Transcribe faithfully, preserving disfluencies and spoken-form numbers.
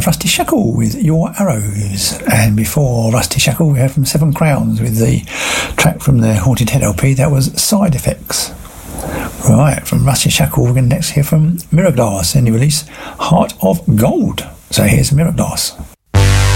was Rusty Shackle with Your Arrows. And before Rusty Shackle, we heard from Seven Crowns with the track from the Haunted Head L P. That was Side Effects. Right, from Rusty Shackle, we're going to next hear from Mirror Glass, and the release Heart of Gold. So here's Mirror Glass.